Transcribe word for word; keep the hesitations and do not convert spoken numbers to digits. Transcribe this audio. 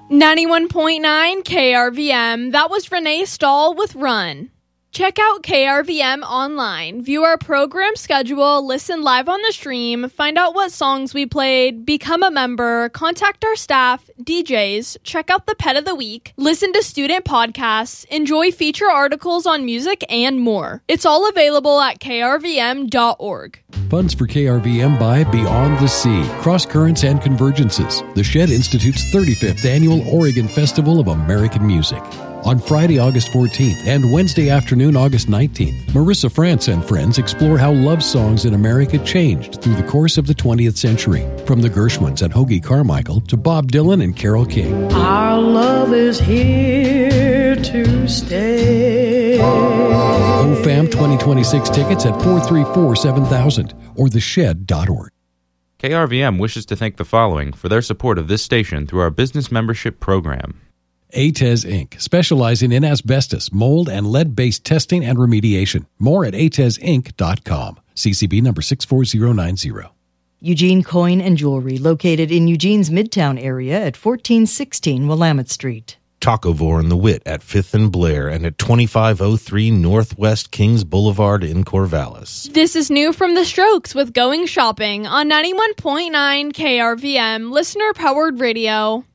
ninety-one point nine K R V M. That was Renee Stahl with Run. Check out K R V M online, view our program schedule, listen live on the stream, find out what songs we played, become a member, contact our staff, D Js, check out the Pet of the Week, listen to student podcasts, enjoy feature articles on music, and more. It's all available at K R V M dot org. Funds for K R V M by Beyond the Sea, Cross Currents and Convergences, the Shed Institute's thirty-fifth Annual Oregon Festival of American Music. On Friday, August fourteenth and Wednesday afternoon, August nineteenth, Marissa France and friends explore how love songs in America changed through the course of the twentieth century, from the Gershwins and Hoagie Carmichael to Bob Dylan and Carole King. Our love is here to stay. O F A M twenty twenty-six tickets at four three four, seven thousand or the shed dot org. K R V M wishes to thank the following for their support of this station through our business membership program. A T E S Incorporated, specializing in asbestos, mold, and lead-based testing and remediation. More at A T E S Inc dot com. C C B number six four zero nine zero. Eugene Coin and Jewelry, located in Eugene's Midtown area at fourteen sixteen Willamette Street. Tacovore and the Wit at fifth and Blair and at twenty-five oh three Northwest Kings Boulevard in Corvallis. This is new from The Strokes with Going Shopping on ninety-one point nine K R V M, listener-powered radio.